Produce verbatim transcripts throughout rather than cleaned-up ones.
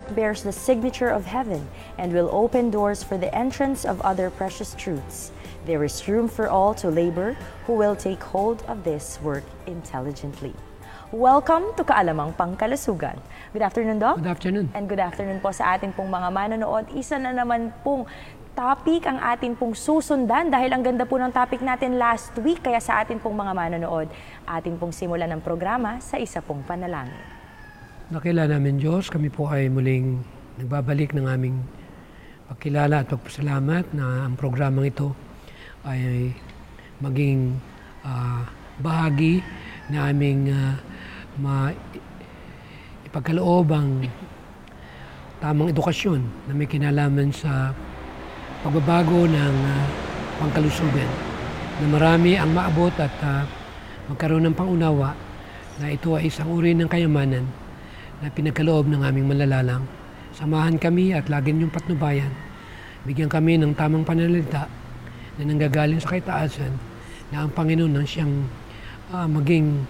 bears the signature of heaven and will open doors for the entrance of other precious truths. There is room for all to labor who will take hold of this work intelligently. Welcome to Kaalamang Pangkalusugan. Good afternoon, Doc. Good afternoon. And good afternoon po sa ating pong mga manonood. Isa na naman pong topic ang atin pong susundan dahil ang ganda po ng topic natin last week. Kaya sa atin pong mga manonood, atin pong simulan ng programa sa isa pong panalangin. Nakilala namin Diyos, kami po ay muling nagbabalik ng aming pagkilala at pagpasalamat na ang programang ito ay maging uh, bahagi na aming uh, ma ipagkaloob ang tamang edukasyon na may kinalaman sa pagbabago ng uh, pangkalusugan, na marami ang maabot at uh, magkaroon ng pangunawa na ito ay isang uri ng kayamanan na pinagkaloob ng aming malalalang. Samahan kami at lagi niyong patnubayan. Bigyan kami ng tamang pananalita na nanggagaling sa kaitaasan, na ang Panginoon nang siyang uh, maging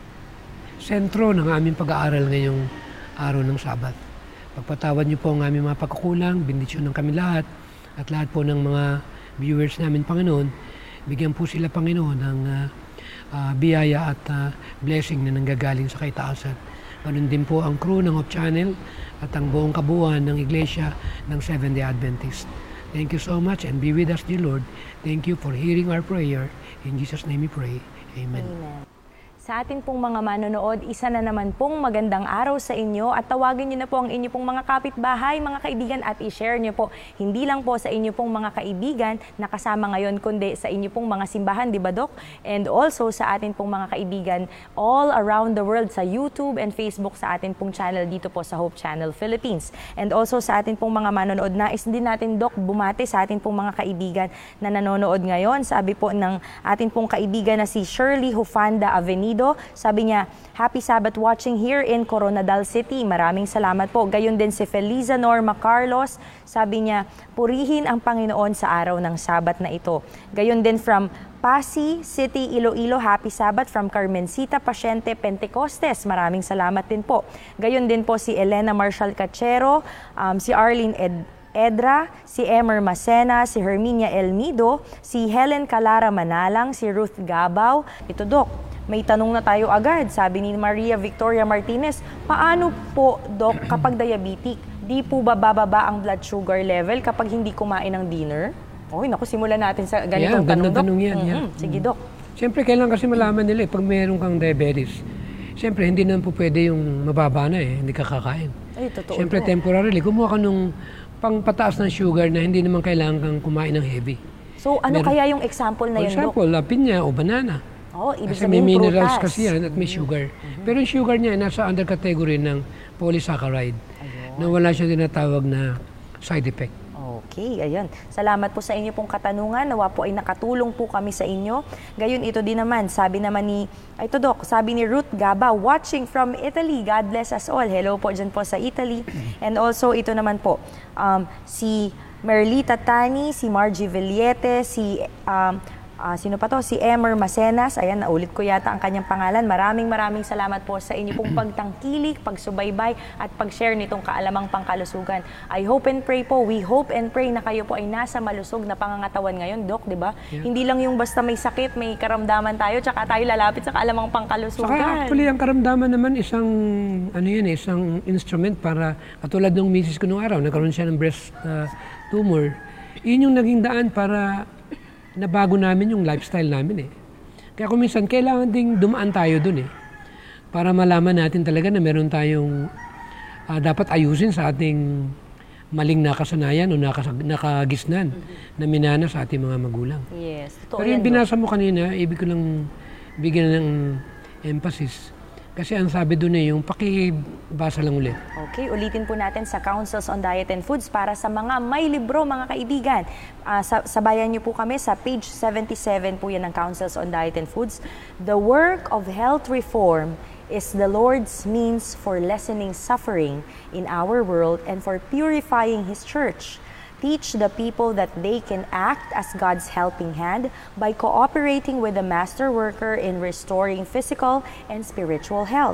sentro ng aming pag-aaral ngayong araw ng Sabat. Pagpatawad niyo po ang aming mga pagkukulang, bendisyon ng kami lahat at lahat po ng mga viewers namin, Panginoon. Bigyan po sila, Panginoon, ng uh, uh, biyaya at uh, blessing na nanggagaling sa kaitaasan. Ganun din po ang crew ng Hope Channel at ang buong kabuuan ng Iglesia ng Seventh-day Adventist. Thank you so much and be with us, dear Lord. Thank you for hearing our prayer. In Jesus' name we pray. Amen. Amen. Sa atin pong mga manonood, isa na naman pong magandang araw sa inyo at tawagin niyo na po ang inyo pong mga kapitbahay, mga kaibigan at i-share niyo po. Hindi lang po sa inyo pong mga kaibigan na kasama ngayon, kundi sa inyo pong mga simbahan, di ba, Dok? And also sa atin pong mga kaibigan all around the world sa YouTube and Facebook sa atin pong channel dito po sa Hope Channel Philippines. And also sa atin pong mga manonood, nais din natin, Dok, bumati sa atin pong mga kaibigan na nanonood ngayon. Sabi po ng atin pong kaibigan na si Shirley Hufanda Avenido, sabi niya, Happy Sabbath watching here in Coronadal City. Maraming salamat po. Gayon din si Feliza Norma Carlos. Sabi niya, purihin ang Panginoon sa araw ng Sabat na ito. Gayon din from Pasig City, Iloilo, Happy Sabbath from Carmencita Pasyente, Pentecostes. Maraming salamat din po. Gayon din po si Elena Marshall Cachero, um, si Arlene Ed Edra, si Emer Macena, si Herminia Elmido, si Helen Calara Manalang, si Ruth Gabaw. Ito, Dok, may tanong na tayo agad. Sabi ni Maria Victoria Martinez, paano po, Dok, kapag diabetic, di po ba bababa ang blood sugar level kapag hindi kumain ng dinner? Oy, naku, simulan natin sa ganitong yeah, tanong, Dok. tanong yan, mm-hmm. yeah. Sige, Dok. Siyempre, kailangan kasi malaman nila eh, pag mayroon kang diabetes, siyempre, hindi naman po pwede yung mababa na eh, hindi ka kakain. Ay, totoo. Siyempre, po. temporarily, kumuha ka nung pangpataas ng sugar na hindi naman kailangan kang kumain ng heavy. So, ano Meron, kaya yung example na yun, Dok? For example, uh, pinya o banana. Oh, ibig kasi may sabihin minerals prutas. kasi yan at may sugar. Mm-hmm. Pero yung sugar niya nasa under category ng polysaccharide. Ayun. Na wala siya tinatawag na side effect. Okay, ayan. Salamat po sa inyo pong katanungan. Nawa po ay nakatulong po kami sa inyo. Gayon, ito din naman, sabi naman ni, ay ito, Dok, sabi ni Ruth Gaba, watching from Italy. God bless us all. Hello po dyan po sa Italy. And also, ito naman po, um, si Merlita Tani, si Margie Villete, si um, Uh, sino pa to? Si Emer Macenas. Ayan, naulit ko yata ang kanyang pangalan. Maraming maraming salamat po sa inyo pong pagtangkilik, pagsubaybay at pag-share nitong Kaalamang Pangkalusugan. I hope and pray po, we hope and pray na kayo po ay nasa malusog na pangangatawan ngayon, Dok, di ba? Yeah. Hindi lang yung basta may sakit, may karamdaman tayo, tsaka tayo lalapit sa Kaalamang Pangkalusugan. Saka actually, ang karamdaman naman isang, ano yun, isang instrument para, katulad ng misis ko nung araw, nagkaroon siya ng breast uh, tumor. Yun yung naging daan para nabago namin yung lifestyle namin eh. Kaya kung minsan, kailangan ding dumaan tayo dun eh. Para malaman natin talaga na meron tayong uh, dapat ayusin sa ating maling nakasanayan o nakas nakagisnan mm-hmm. na minana sa ating mga magulang. Yes. Totoo. Pero yung binasa mo kanina, ibig ko lang bigyan ng emphasis. Kasi ang sabi doon eh, yung pakibasa lang ulit. Okay, ulitin po natin sa Councils on Diet and Foods para sa mga may libro, mga kaibigan. Uh, sabayan niyo po kami sa page seventy-seven po yan ng Councils on Diet and Foods. The work of health reform is the Lord's means for lessening suffering in our world and for purifying His church. Teach the people that they can act as God's helping hand by cooperating with the master worker in restoring physical and spiritual health.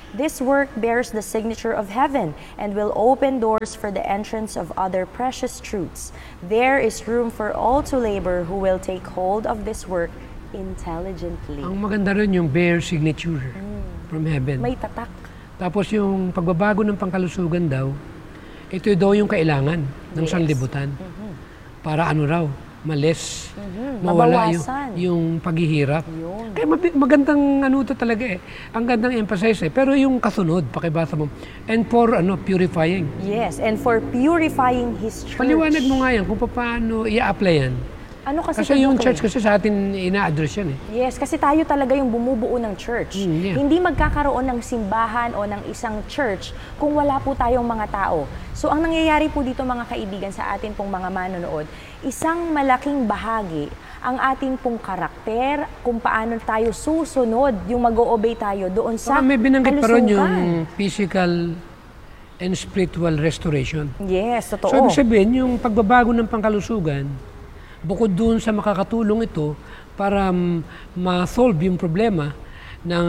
This work bears the signature of heaven and will open doors for the entrance of other precious truths. There is room for all to labor who will take hold of this work intelligently. Ang maganda rin yung bear signature from heaven. May tatak. Tapos yung pagbabago ng pangkalusugan daw, ito daw yung kailangan ng Yes. sanlibutan. Mhm. Para ano raw, malis, Mhm. mawala yung, Mabawasan. yung paghihirap. Yun. Kaya mabi- magandang ano to talaga eh. Ang gandang emphasize eh. Pero yung kasunod, pakibasa mo. And for ano, purifying. Yes, and for purifying His church. Paliwanag mo nga yan kung paano i-apply yan. Ano kasi, Kasi yung ito, church eh? kasi sa atin ina-address yan eh. Yes, kasi tayo talaga yung bumubuo ng church. Mm, yeah. Hindi magkakaroon ng simbahan o ng isang church kung wala po tayong mga tao. So ang nangyayari po dito mga kaibigan sa atin pong mga manonood, isang malaking bahagi ang ating pong karakter, kung paano tayo susunod, yung mag-o-obey tayo doon sa Baka may binanggit pa ron yung kalusugan. physical and spiritual restoration. Yes, totoo. So ibig sabihin, yung pagbabago ng pangkalusugan, bukod doon sa makakatulong ito para mm, ma-solve yung problema ng,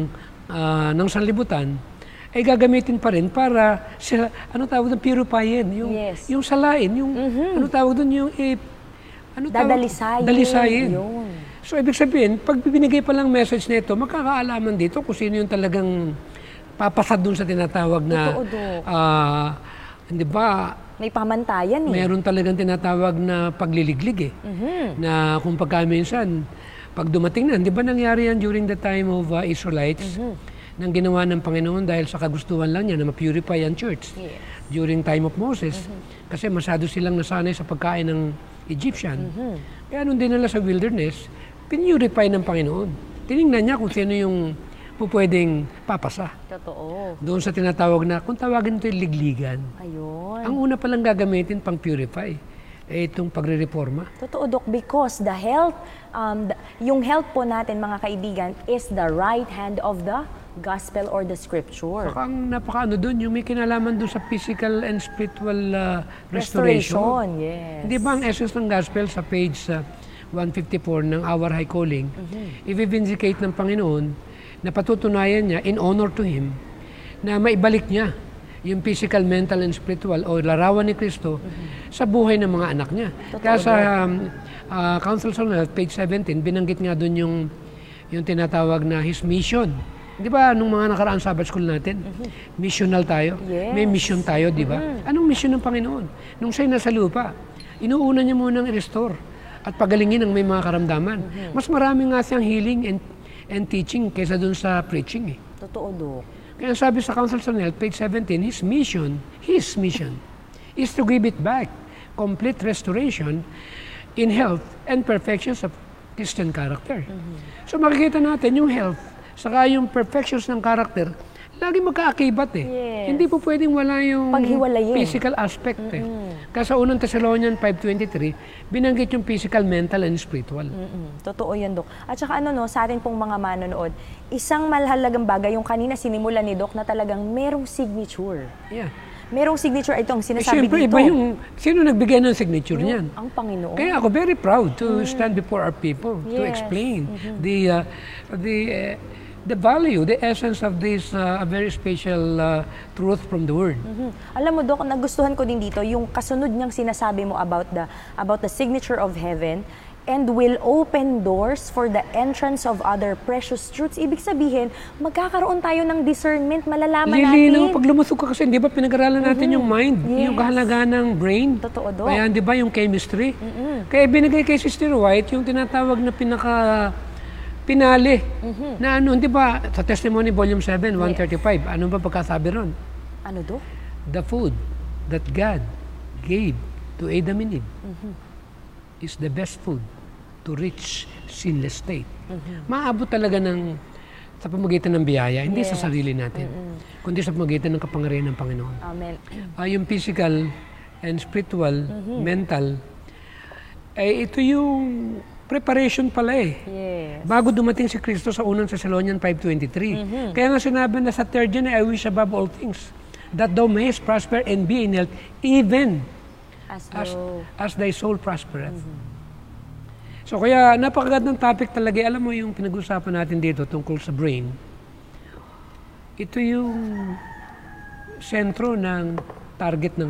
ah, ng sanlibutan, ay gagamitin pa rin para sila, ano tawag doon, purifyin, yung, Yes. yung salain, yung, ano tawag doon, yung, eh, ano tawag? Dadalisayin. Dalisayin. Yun. So, ibig sabihin, pag binigay pa lang message nito, magkakaalaman dito kung sino yung talagang papasad doon sa tinatawag na, Totoo, Dok. ah, hindi ba, May pamantayan eh. meron talagang tinatawag na pagliliglig eh. Mhm. Na kung pagka minsan, pag dumating na, di ba nangyari yan during the time of uh, Israelites, nang ginawa ng Panginoon dahil sa kagustuhan lang niya na ma-purify ang church Yes. during time of Moses, kasi masyado silang nasanay sa pagkain ng Egyptian. Kaya nung dinala sa wilderness, pinurify ng Panginoon. Tinignan niya kung sino yung pupwedeng papasa. Totoo. Doon sa tinatawag na, kung tawagin ito yung ligligan, Ayun. ang una palang gagamitin pang purify, eh itong pagre-reforma. Totoo, Dok, because the health, um, the- yung health po natin, mga kaibigan, is the right hand of the gospel or the scripture. Saka ang napaka-ano doon, yung may kinalaman doon sa physical and spiritual uh, restoration. Restoration, yes. Hindi ba ang essence ng gospel sa page uh, one fifty-four ng Our High Calling, i-vindicate ng Panginoon na patutunayan niya in honor to Him na maibalik niya yung physical, mental, and spiritual o larawan ni Kristo sa buhay ng mga anak niya. Kaya sa um, uh, Council on Health, page seventeen, binanggit nga doon yung, yung tinatawag na His mission. Di ba, nung mga nakaraang Sabbath School natin, missional tayo. Yes. May mission tayo, di ba? Anong mission ng Panginoon? Nung siya'y nasa lupa, inuuna niya munang i-restore at pagalingin ang may mga karamdaman. Mas marami nga siyang healing and, and teaching kaysa dun sa preaching. Eh. Totoo, Dok. Kaya sabi sa Council on Health, page seventeen, His mission, His mission is to give it back, complete restoration in health and perfections of Christian character. So makikita natin yung health, saka yung perfections ng character, lagi magkaakibat eh. Yes. Hindi po pwedeng wala yung Paghiwalayin. physical aspect eh. Kasi sa unang Thessalonians five twenty-three, binanggit yung physical, mental, and spiritual. Mm-mm. Totoo yan, Dok. At saka ano, no, sa atin pong mga manonood, isang malahalagang bagay, yung kanina sinimula ni Dok na talagang merong signature. Yeah. Merong signature, itong Eh, sinasabi siyempre, dito. iba yung, sino nagbigay ng signature niyan? Ang Panginoon. Kaya ako very proud to stand before our people to Yes. explain the uh, the uh, the value, the essence of this uh, a very special uh, truth from the Word. Mhm. Alam mo, Dok, nagustuhan ko din dito yung kasunod niyang sinasabi mo about the about the signature of heaven and will open doors for the entrance of other precious truths. Ibig sabihin, magkakaroon tayo ng discernment, malalaman Lilinaw, natin. pag lumusok ka kasi, di ba, pinag-aralan natin yung mind, Yes. yung kahalagaan ng brain. Totoo, Dok. Kaya, di ba, yung chemistry. Kaya binigay kay Sister White yung tinatawag na pinaka pinali na ano, di ba, sa Testimony Volume seven, one thirty-five, ano ba pagkasabi ron? Ano, Dok? The food that God gave to Adam and Eve is the best food to reach sinless state. Maabot talaga ng sa pamamagitan ng biyaya, hindi sa Yes. sarili natin, kundi sa pamamagitan ng kapangyarihan ng Panginoon. Amen. Ah, yung physical and spiritual, mental, ay ito yung preparation pala eh. Yes. Bago dumating si Kristo sa unang Thessalonians five twenty-three. Kaya nga sinabi na sa third yan, I wish above all things that thou mayest prosper and be in health, even As as, though, as thy soul prospereth. So kaya napakagandang topic talaga. Alam mo yung pinag-usapan natin dito tungkol sa brain. ito yung sentro ng target ng